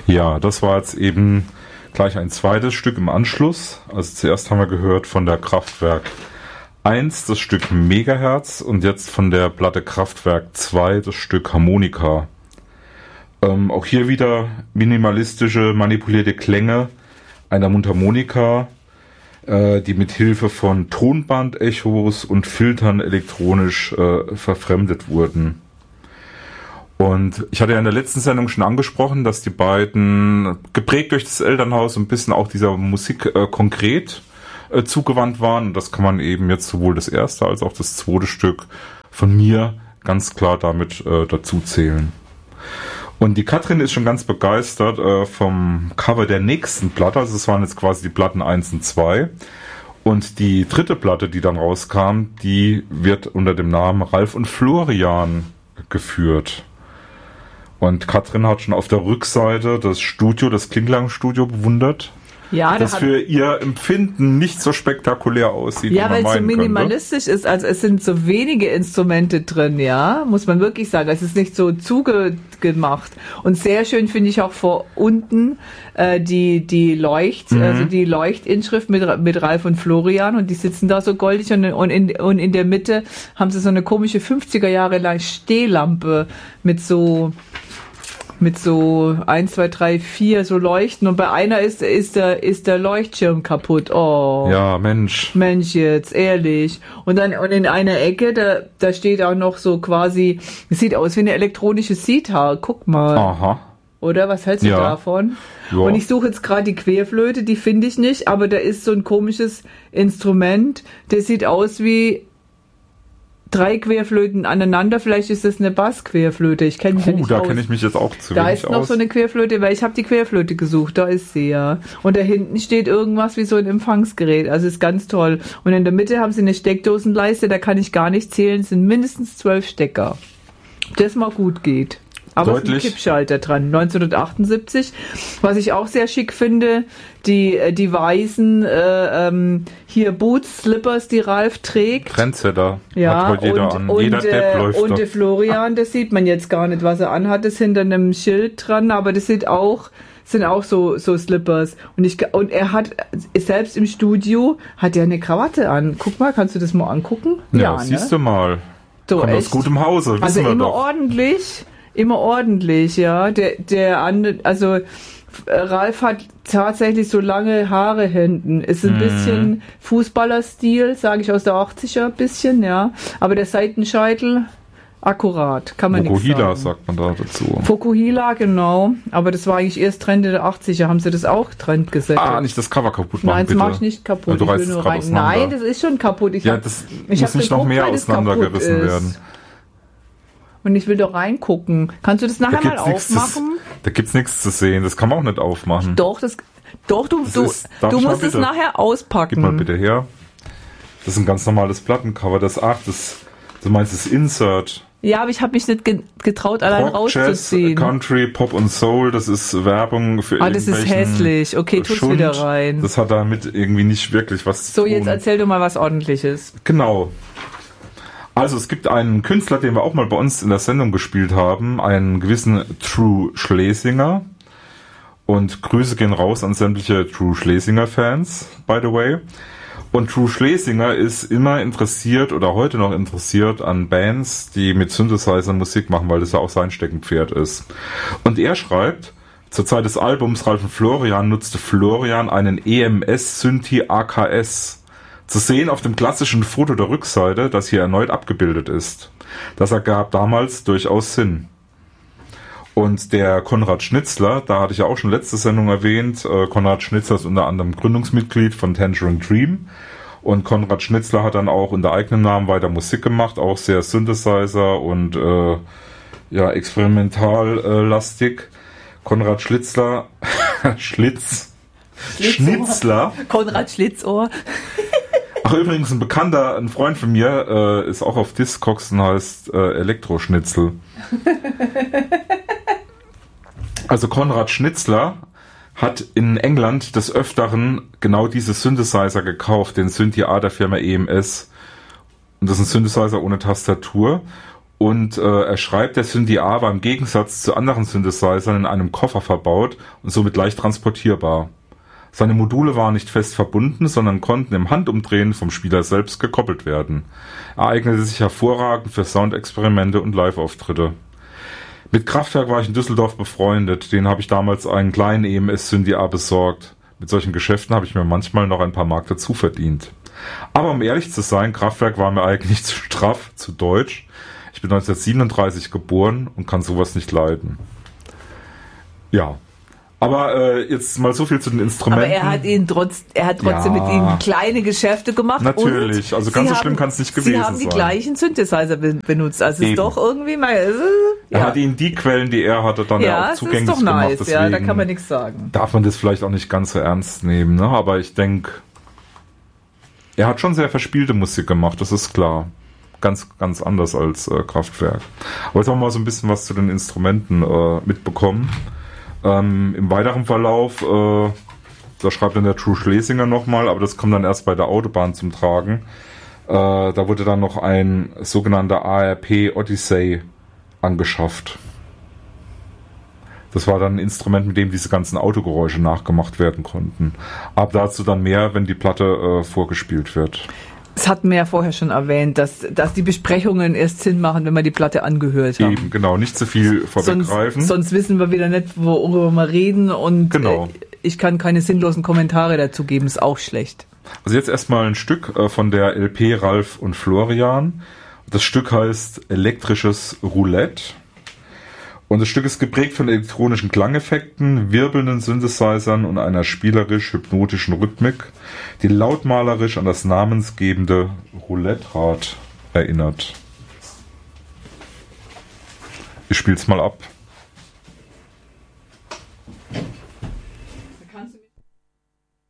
Ja, das war jetzt eben gleich ein zweites Stück im Anschluss. Also zuerst haben wir gehört von der Kraftwerk 1 das Stück Megahertz und jetzt von der Platte Kraftwerk 2 das Stück Harmonika. Auch hier wieder minimalistische, manipulierte Klänge einer Mundharmonika, die mit Hilfe von Tonbandechos und Filtern elektronisch verfremdet wurden. Und ich hatte ja in der letzten Sendung schon angesprochen, dass die beiden, geprägt durch das Elternhaus, ein bisschen auch dieser Musik konkret zugewandt waren. Und das kann man eben jetzt sowohl das erste als auch das zweite Stück von mir ganz klar damit dazu zählen. Und die Katrin ist schon ganz begeistert vom Cover der nächsten Platte. Also es waren jetzt quasi die Platten 1 und 2. Und die dritte Platte, die dann rauskam, die wird unter dem Namen Ralf und Florian geführt. Und Katrin hat schon auf der Rückseite das Studio, das Klingklang-Studio bewundert. Ja, das für ihr Empfinden nicht so spektakulär aussieht. Ja, weil es so minimalistisch ist. Also es sind so wenige Instrumente drin, ja, muss man wirklich sagen. Es ist nicht so zugemacht. Und sehr schön finde ich auch vor unten also die Leuchtinschrift mit Ralf und Florian, und die sitzen da so goldig, und in der Mitte haben sie so eine komische 50er Jahre lang Stehlampe mit so 1, 2, 3, 4 so Leuchten, und bei einer ist der Leuchtschirm kaputt. Oh. Ja, Mensch jetzt, ehrlich. Und in einer Ecke, da steht auch noch so quasi, es sieht aus wie eine elektronische Sitar. Guck mal. Aha. Oder? Was hältst du davon? Ja. Und ich suche jetzt gerade die Querflöte, die finde ich nicht, aber da ist so ein komisches Instrument, das sieht aus wie 3 Querflöten aneinander, vielleicht ist das eine Bassquerflöte. Ich kenne mich ja nicht da aus. kenne ich mich jetzt auch zu Da wenig ist noch aus. so eine Querflöte, weil ich habe die Querflöte gesucht, da ist sie ja. Und da hinten steht irgendwas wie so ein Empfangsgerät, also ist ganz toll. Und in der Mitte haben sie eine Steckdosenleiste, da kann ich gar nicht zählen, es sind mindestens 12 Stecker. Das mal gut geht. Aber es ist ein Kippschalter dran, 1978. Was ich auch sehr schick finde, die weißen hier Boots, Slippers, die Ralf trägt. Trendsetter. Ja, hat heute jeder an. Jeder Depp läuft und der Florian, das sieht man jetzt gar nicht, was er anhat, das ist hinter einem Schild dran, aber das sind auch so Slippers. Und er hat, selbst im Studio, hat er eine Krawatte an. Guck mal, kannst du das mal angucken? Ja, siehst du mal. So, kommt aus gutem Hause, wissen also wir immer doch. Immer ordentlich, ja. Ralf hat tatsächlich so lange Haare hinten. Ist ein bisschen Fußballerstil, sage ich, aus der 80er, bisschen, ja. Aber der Seitenscheitel, akkurat, kann man nichts sagen. Fukuhila sagt man da dazu. Fukuhila, genau. Aber das war eigentlich erst Trend der 80er. Haben sie das auch Trend gesetzt? Nicht das Cover kaputt machen, Nein, das mach ich nicht kaputt. Du reißt es gerade auseinander. Nein, das ist schon kaputt. Das muss nicht noch mehr auseinandergerissen werden. Und ich will doch reingucken. Kannst du das nachher mal aufmachen? Da gibt's nichts zu sehen. Das kann man auch nicht aufmachen. Doch, du musst es nachher auspacken. Gib mal bitte her. Das ist ein ganz normales Plattencover. Du meinst das Insert. Ja, aber ich habe mich nicht getraut, allein Rock, rauszuziehen. Jazz, Country, Pop und Soul, das ist Werbung für das ist hässlich. Okay, tu's wieder rein. Das hat damit irgendwie nicht wirklich was zu tun. So, jetzt erzähl du mal was Ordentliches. Genau. Also es gibt einen Künstler, den wir auch mal bei uns in der Sendung gespielt haben, einen gewissen True Schlesinger. Und Grüße gehen raus an sämtliche True Schlesinger-Fans, by the way. Und True Schlesinger ist immer interessiert oder heute noch interessiert an Bands, die mit Synthesizer Musik machen, weil das ja auch sein Steckenpferd ist. Und er schreibt, zur Zeit des Albums Ralf und Florian nutzte Florian einen EMS-Synthi AKS. Zu sehen auf dem klassischen Foto der Rückseite, das hier erneut abgebildet ist. Das ergab damals durchaus Sinn. Und der Konrad Schnitzler, da hatte ich ja auch schon letzte Sendung erwähnt, Konrad Schnitzler ist unter anderem Gründungsmitglied von Tangerine Dream. Und Konrad Schnitzler hat dann auch unter eigenem Namen weiter Musik gemacht, auch sehr Synthesizer und experimental-lastig. Konrad Schnitzler. Konrad Schlitzohr. Ach, übrigens, ein Freund von mir ist auch auf Discogs und heißt Elektroschnitzel. Also Konrad Schnitzler hat in England des Öfteren genau diese Synthesizer gekauft, den Synthi A der Firma EMS. Und das ist ein Synthesizer ohne Tastatur. Und er schreibt, der Synthi A war im Gegensatz zu anderen Synthesizern in einem Koffer verbaut und somit leicht transportierbar. Seine Module waren nicht fest verbunden, sondern konnten im Handumdrehen vom Spieler selbst gekoppelt werden. Er eignete sich hervorragend für Soundexperimente und Live-Auftritte. Mit Kraftwerk war ich in Düsseldorf befreundet. Denen habe ich damals einen kleinen EMS Synthi A besorgt. Mit solchen Geschäften habe ich mir manchmal noch ein paar Mark dazu verdient. Aber um ehrlich zu sein, Kraftwerk war mir eigentlich zu straff, zu deutsch. Ich bin 1937 geboren und kann sowas nicht leiden. Ja. Aber jetzt mal so viel zu den Instrumenten. Aber er hat trotzdem mit ihnen kleine Geschäfte gemacht. Natürlich, also ganz so schlimm kann es nicht gewesen sein. Sie haben die gleichen Synthesizer benutzt, also ist doch irgendwie mal... Er hat ihnen die Quellen, die er hatte, dann auch zugänglich gemacht. Ja, das ist doch nice, deswegen da kann man nichts sagen. Darf man das vielleicht auch nicht ganz so ernst nehmen, ne? Aber ich denke, er hat schon sehr verspielte Musik gemacht, das ist klar. Ganz, ganz anders als Kraftwerk. Aber jetzt haben wir mal so ein bisschen was zu den Instrumenten mitbekommen. Im weiteren Verlauf, da schreibt dann der True Schlesinger nochmal, aber das kommt dann erst bei der Autobahn zum Tragen. Da wurde dann noch ein sogenannter ARP Odyssey angeschafft. Das war dann ein Instrument, mit dem diese ganzen Autogeräusche nachgemacht werden konnten. Aber dazu dann mehr, wenn die Platte vorgespielt wird. Es hatten wir ja vorher schon erwähnt, dass die Besprechungen erst Sinn machen, wenn wir die Platte angehört haben. Eben, genau, nicht zu viel vorweggreifen. Sonst wissen wir wieder nicht, worüber wir reden und genau. Ich kann keine sinnlosen Kommentare dazu geben, ist auch schlecht. Also jetzt erstmal ein Stück von der LP Ralf und Florian. Das Stück heißt Elektrisches Roulette. Und das Stück ist geprägt von elektronischen Klangeffekten, wirbelnden Synthesizern und einer spielerisch-hypnotischen Rhythmik, die lautmalerisch an das namensgebende Roulette-Rad erinnert. Ich spiel's mal ab. Da kannst du